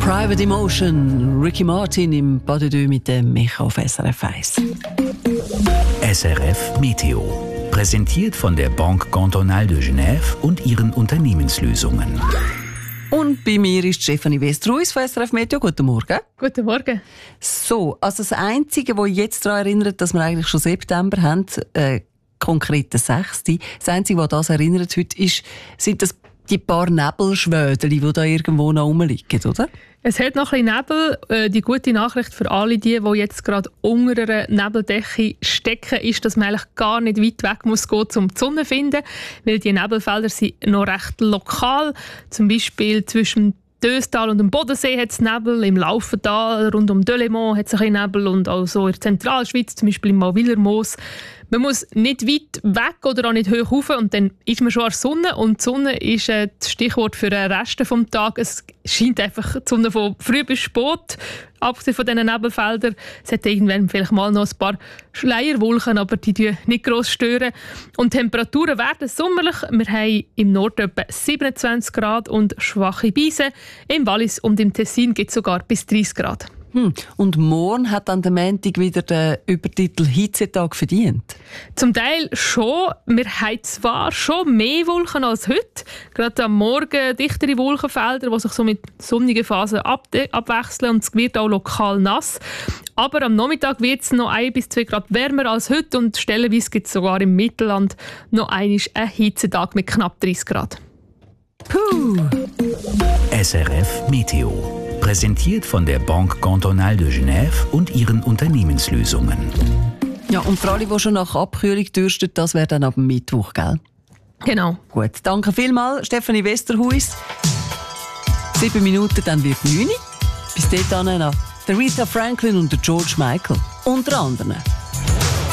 Private Emotion, Ricky Martin im Pas de Deux mit dem Micha auf SRF 1. SRF Meteo. Präsentiert von der Banque Cantonale de Genève und ihren Unternehmenslösungen. Und bei mir ist Stefanie Westerhuis von SRF Meteo. Guten Morgen. Guten Morgen. So, also das Einzige, was jetzt daran erinnert, dass wir eigentlich schon September haben, konkret der 6. Das Einzige, was das erinnert heute, sind das die paar Nebelschwödeli, die da irgendwo noch rumliegen, oder? Es hat noch ein bisschen Nebel. Die gute Nachricht für alle, die jetzt gerade unter einer Nebeldecke stecken, ist, dass man eigentlich gar nicht weit weg muss gehen, um die Sonne zu finden, weil die Nebelfelder sind noch recht lokal. Zum Beispiel zwischen Döstal und dem Bodensee hat es Nebel, im Laufental rund um Delémont hat es ein bisschen Nebel und auch so in der Zentralschweiz, zum Beispiel im Mauwillermoos. Man muss nicht weit weg oder auch nicht hoch rauf und dann ist man schon an der Sonne. Und die Sonne ist das Stichwort für den Rest des Tages. Es scheint einfach die Sonne von früh bis spät, abgesehen von diesen Nebelfeldern. Es hat irgendwann vielleicht mal noch ein paar Schleierwolken, aber die stören nicht gross stören. Und die Temperaturen werden sommerlich. Wir haben im Norden etwa 27 Grad und schwache Brise. Im Wallis und im Tessin gibt es sogar bis 30 Grad. Und morgen hat an der Montag wieder den Übertitel «Hitzetag» verdient? Zum Teil schon. Wir haben zwar schon mehr Wolken als heute. Gerade am Morgen dichtere Wolkenfelder, die sich so mit sonnigen Phasen abwechseln und es wird auch lokal nass. Aber am Nachmittag wird es noch 1 bis 2 Grad wärmer als heute und stellenweise gibt es sogar im Mittelland noch einen Hitzetag mit knapp 30 Grad. Puh! SRF Meteo. Präsentiert von der Banque Cantonale de Genève und ihren Unternehmenslösungen. Ja, und für alle, die schon nach Abkühlung dürsten, das wäre dann ab dem Mittwoch, gell? Genau. Gut, danke vielmals, Stefanie Westerhuis. 7 Minuten, dann wird 9. Bis dahin noch der Aretha Franklin und der George Michael. Unter anderem.